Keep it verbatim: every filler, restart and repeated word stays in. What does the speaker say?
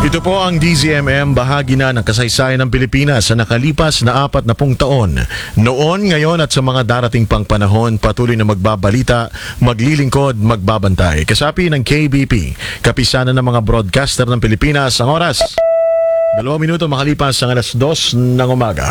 Ito po ang D Z M M, bahagi na ng kasaysayan ng Pilipinas sa nakalipas na apat na pung taon. Noon, ngayon at sa mga darating pang panahon, patuloy na magbabalita, maglilingkod, magbabantay. Kasapi ng K B P, kapisanan ng mga broadcaster ng Pilipinas, ang oras. Dalawang minuto makalipas ang alas dos ng umaga.